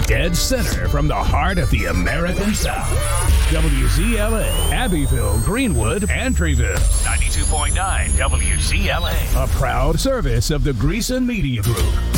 dead center from the heart of the American South. WZLA, Abbeville, Greenwood, Entryville. 92.9 WZLA. A proud service of the Greason Media Group.